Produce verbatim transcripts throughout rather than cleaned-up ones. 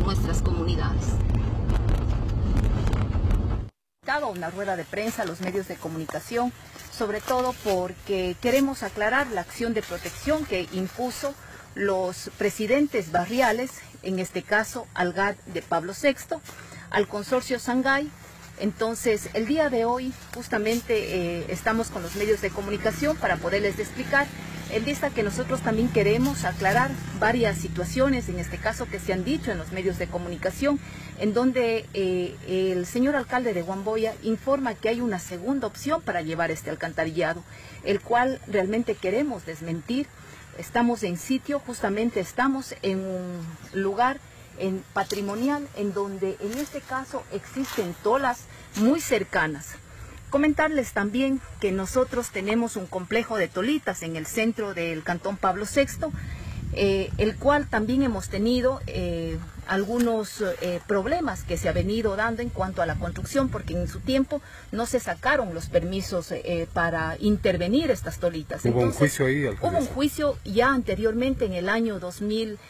nuestras comunidades. Una rueda de prensa a los medios de comunicación, sobre todo porque queremos aclarar la acción de protección que impuso los presidentes barriales, en este caso al G A D de Pablo sexto, al consorcio Sangay. Entonces, el día de hoy justamente eh, estamos con los medios de comunicación para poderles explicar, en vista que nosotros también queremos aclarar varias situaciones, en este caso que se han dicho en los medios de comunicación, en donde eh, el señor alcalde de Huamboya informa que hay una segunda opción para llevar este alcantarillado, el cual realmente queremos desmentir. Estamos en sitio, justamente estamos en un lugar en patrimonial, en donde en este caso existen tolas muy cercanas. Comentarles también que nosotros tenemos un complejo de tolitas en el centro del cantón Pablo sexto, eh, el cual también hemos tenido eh, algunos eh, problemas que se ha venido dando en cuanto a la construcción, porque en su tiempo no se sacaron los permisos eh, para intervenir estas tolitas. ¿Hubo Entonces, un juicio ahí? Hubo un juicio ya anteriormente en el año dos mil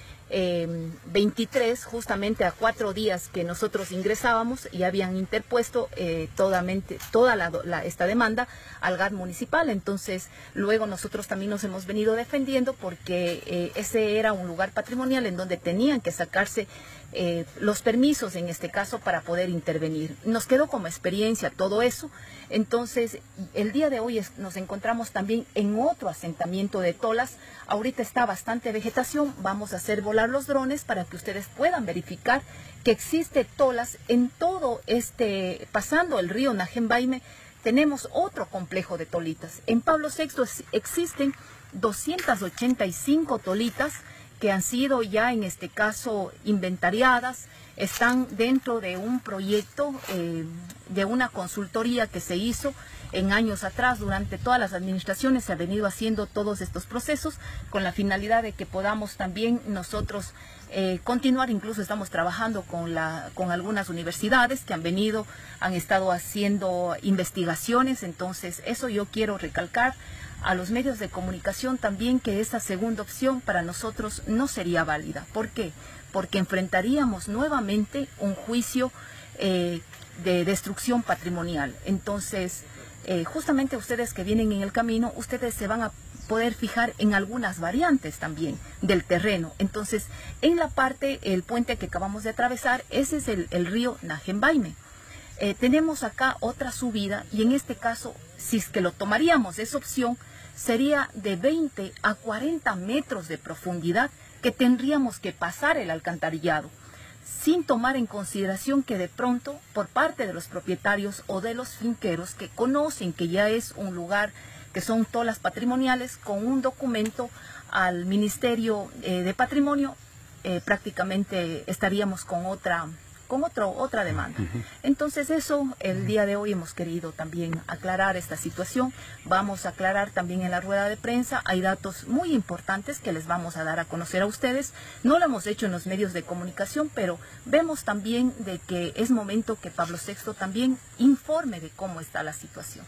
veintitrés, justamente a cuatro días que nosotros ingresábamos, y habían interpuesto eh, todamente, toda la, la, esta demanda al G A D municipal. Entonces luego nosotros también nos hemos venido defendiendo porque eh, ese era un lugar patrimonial en donde tenían que sacarse eh, los permisos, en este caso, para poder intervenir. Nos quedó como experiencia todo eso. Entonces el día de hoy es, nos encontramos también en otro asentamiento de tolas. Ahorita está bastante vegetación, vamos a hacer volar los drones para que ustedes puedan verificar que existe tolas en todo este, pasando el río Najembaime. Tenemos otro complejo de tolitas. En Pablo sexto existen doscientas ochenta y cinco tolitas que han sido ya en este caso inventariadas, están dentro de un proyecto eh, de una consultoría que se hizo en años atrás. Durante todas las administraciones se ha venido haciendo todos estos procesos con la finalidad de que podamos también nosotros eh, continuar. Incluso estamos trabajando con, la, con algunas universidades que han venido, han estado haciendo investigaciones. Entonces eso yo quiero recalcar a los medios de comunicación también, que esa segunda opción para nosotros no sería válida. ¿Por qué? Porque enfrentaríamos nuevamente un juicio eh, de destrucción patrimonial. Entonces, eh, justamente ustedes que vienen en el camino, ustedes se van a poder fijar en algunas variantes también del terreno. Entonces, en la parte, el puente que acabamos de atravesar, ese es el, el río Najembaime. Eh, tenemos acá otra subida, y en este caso, si es que lo tomaríamos esa opción, sería de veinte a cuarenta metros de profundidad que tendríamos que pasar el alcantarillado, sin tomar en consideración que de pronto por parte de los propietarios o de los finqueros que conocen que ya es un lugar, que son tolas patrimoniales, con un documento al Ministerio eh, de Patrimonio, eh, prácticamente estaríamos con otra con otro, otra demanda. Entonces eso, el día de hoy hemos querido también aclarar esta situación. Vamos a aclarar también en la rueda de prensa, hay datos muy importantes que les vamos a dar a conocer a ustedes. No lo hemos hecho en los medios de comunicación, pero vemos también de que es momento que Pablo sexto también informe de cómo está la situación.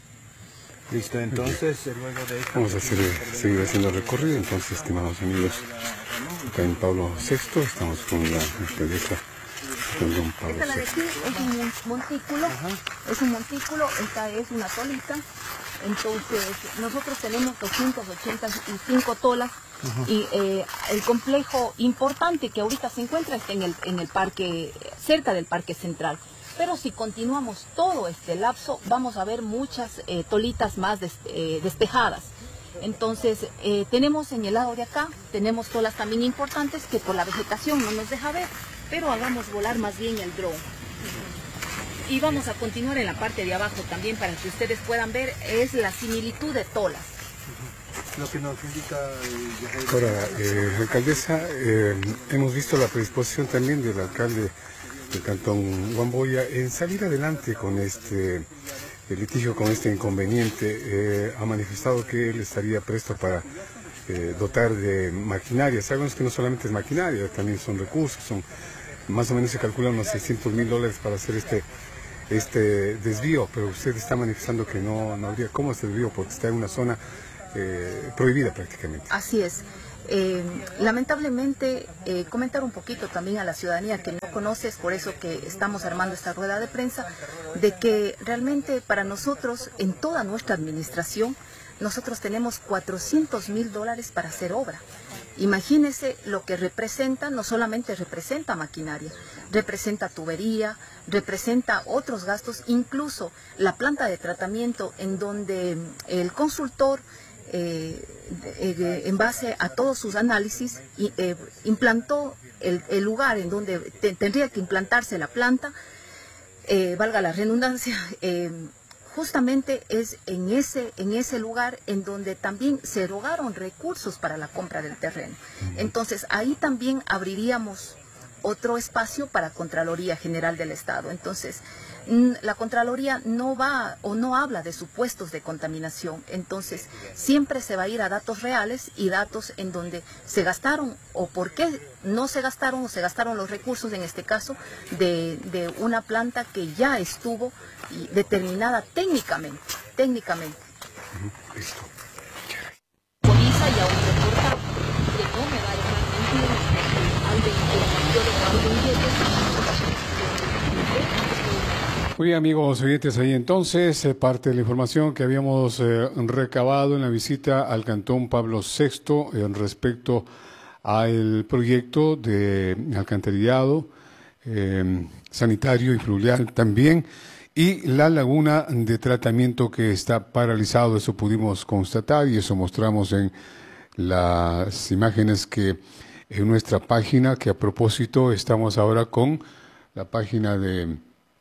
Listo, entonces, luego de esto... Vamos a hacer, seguir haciendo recorrido. Entonces, estimados amigos, acá en Pablo sexto estamos con la alcaldesa. Esta la de aquí es un montículo, Ajá. es un montículo, esta es una tolita. Entonces nosotros tenemos doscientas ochenta y cinco tolas. Ajá. Y eh, el complejo importante que ahorita se encuentra está en el, en el parque, cerca del parque central. Pero si continuamos todo este lapso, vamos a ver muchas eh, tolitas más des, eh, despejadas. Entonces eh, tenemos en el lado de acá, tenemos tolas también importantes que por la vegetación no nos deja ver, pero hagamos volar más bien el drone. Y vamos a continuar en la parte de abajo también para que ustedes puedan ver, es la similitud de tolas. Lo que nos indica... Eh, Ahora, eh, alcaldesa, eh, hemos visto la predisposición también del alcalde del cantón Huamboya en salir adelante con este el litigio, con este inconveniente. Eh, ha manifestado que él estaría presto para eh, dotar de maquinaria. Sabemos que no solamente es maquinaria, también son recursos, son más o menos se calcula unos seiscientos mil dólares para hacer este este desvío, pero usted está manifestando que no, no habría cómo este desvío porque está en una zona eh, prohibida prácticamente. Así es. Eh, lamentablemente, eh, comentar un poquito también a la ciudadanía que no conoce, es por eso que estamos armando esta rueda de prensa, de que realmente para nosotros, en toda nuestra administración, nosotros tenemos cuatrocientos mil dólares para hacer obra. Imagínense lo que representa, no solamente representa maquinaria, representa tubería, representa otros gastos, incluso la planta de tratamiento en donde el consultor, eh, eh, en base a todos sus análisis, eh, implantó el, el lugar en donde te, tendría que implantarse la planta, eh, valga la redundancia, eh, justamente es en ese, en ese lugar en donde también se erogaron recursos para la compra del terreno. Entonces, ahí también abriríamos otro espacio para Contraloría General del Estado. Entonces, la Contraloría no va o no habla de supuestos de contaminación. Entonces, siempre se va a ir a datos reales y datos en donde se gastaron o por qué no se gastaron o se gastaron los recursos, en este caso, de, de una planta que ya estuvo determinada técnicamente, técnicamente. Uh-huh. Listo. Comienza y aún reporta que no me da Muy bien, amigos oyentes, ahí entonces eh, parte de la información que habíamos eh, recabado en la visita al Cantón Pablo sexto en respecto al proyecto de alcantarillado eh, sanitario y fluvial también, y la laguna de tratamiento que está paralizado. Eso pudimos constatar y eso mostramos en las imágenes que en nuestra página, que a propósito estamos ahora con la página de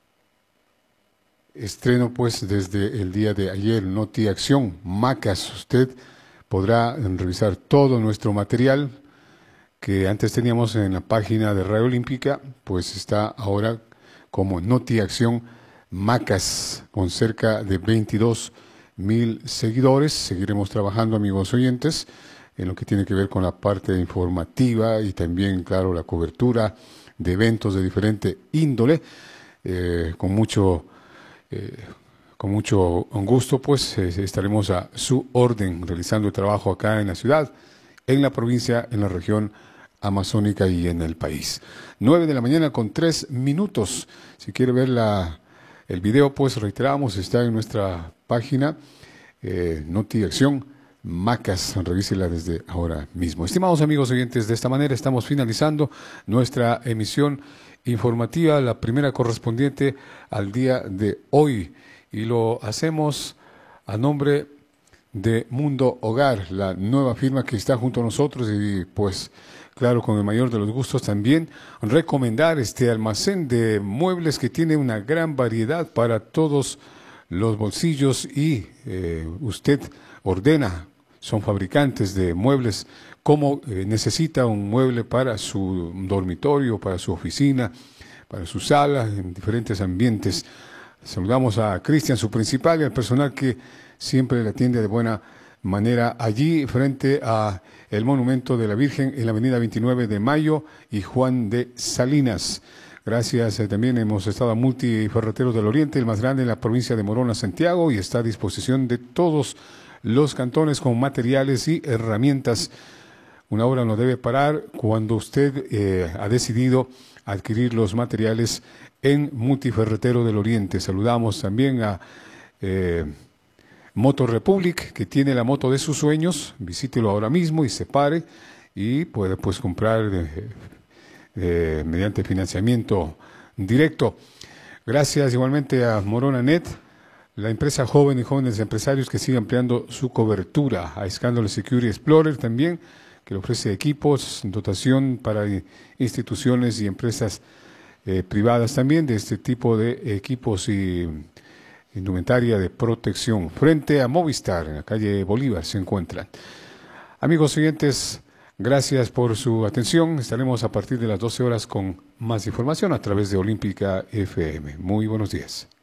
estreno pues desde el día de ayer, Noti Acción, Macas. Usted podrá revisar todo nuestro material que antes teníamos en la página de Radio Olímpica, pues está ahora como Noti Acción Macas, con cerca de veintidós mil seguidores. Seguiremos trabajando, amigos oyentes, en lo que tiene que ver con la parte informativa y también, claro, la cobertura de eventos de diferente índole, eh, con mucho eh, con mucho gusto, pues eh, estaremos a su orden realizando el trabajo acá en la ciudad, en la provincia, en la región amazónica y en el país. Nueve de la mañana con tres minutos. Si quiere ver la, el video, pues reiteramos, está en nuestra página, eh, Noti Acción Macas, revísela desde ahora mismo. Estimados amigos oyentes, de esta manera estamos finalizando nuestra emisión informativa, la primera correspondiente al día de hoy, y lo hacemos a nombre de Mundo Hogar, la nueva firma que está junto a nosotros, y pues claro, con el mayor de los gustos también recomendar este almacén de muebles que tiene una gran variedad para todos los bolsillos, y eh, usted ordena, son fabricantes de muebles, como eh, necesita un mueble para su dormitorio, para su oficina, para su sala, en diferentes ambientes. Saludamos a Cristian, su principal, y al personal que siempre le atiende de buena manera allí frente a el Monumento de la Virgen en la avenida veintinueve de Mayo y Juan de Salinas. Gracias, eh, también hemos estado a Multiferreteros del Oriente, el más grande en la provincia de Morona, Santiago, y está a disposición de todos los cantones con materiales y herramientas. Una obra no debe parar cuando usted eh, ha decidido adquirir los materiales en Multiferretero del Oriente. Saludamos también a eh, Moto Republic, que tiene la moto de sus sueños. Visítelo ahora mismo y se pare, y puede pues comprar eh, eh, mediante financiamiento directo. Gracias igualmente a Morona Net, la empresa joven y jóvenes empresarios que sigue ampliando su cobertura. A Scandal Security Explorer también, que le ofrece equipos, dotación para instituciones y empresas eh, privadas también de este tipo de equipos y indumentaria de protección. Frente a Movistar, en la calle Bolívar, se encuentran. Amigos oyentes, gracias por su atención. Estaremos a partir de las doce horas con más información a través de Olímpica F M. Muy buenos días.